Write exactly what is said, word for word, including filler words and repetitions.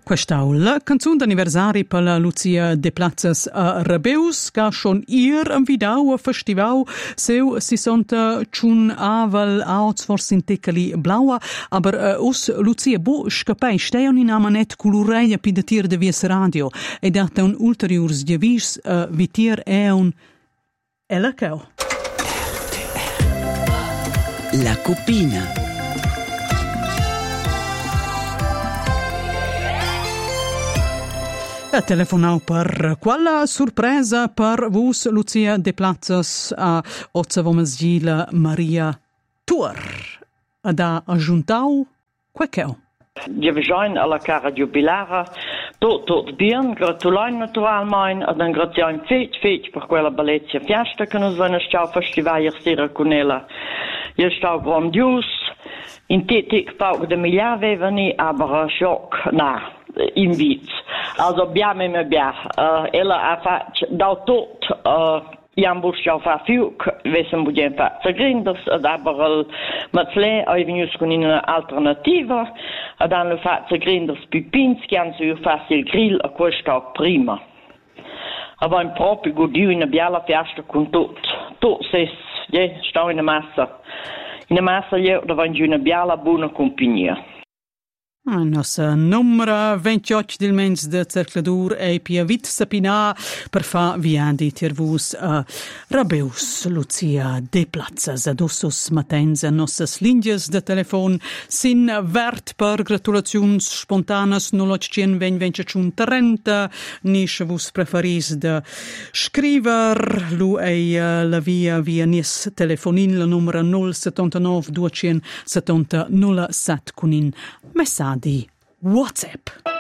Quest'au la canzun d'anniversari per la Lucia de Platzas a Rabeus, che schon ir invidau a festival seu sessanta chun aval auts forse in tecali blaua, aber uh, us Lucia bo scapai steion in amanet culureia pi de tir de vies radio e dat un ulteriors diavis uh, vitir e un elacau. La copina. E telefonau per quella sorpresa per vus Lucia de Platzas a Ozza Vomasgila Maria Tuor. Ad a aggiuntau queccheu. Je bejoin alla cara jubilara, tot tot bien, gratulain naturalmein, ad un gratiain fet fet per quella bellezia fiesta che nos venne stau festival ieri con ella. Je stau grandios, in tetik pauk de miljard veveni, aber schock, na, invit. Also abbiamo e bia, uh, ella ha fatto da tot, uh, iam busciau fa fiuc, vessem budem fa zagrinders, ad aber mat le ai venius con una alternativa, ad hanno fa zagrinders pipins, che hanno su fa il grill a questo prima. Aber in proprio godio in biala fiesta con tot, tot ses, je, stau in a massa. In a massa je, da van una biala buona compagnia. Ah, nossa numera ventotto del mens de cercladur e pia vit sapina per fa viandi tervus a Rabeus Lucia de Platzas ad ossos matens a nossas linjas de telefon sin vert per gratulaziuns spontanas null otto venti venti trenta nis vus preferis de scriver lu e la via via nis telefonin la numera null settantanove duecentsettanta null sette cunin messaggi di WhatsApp.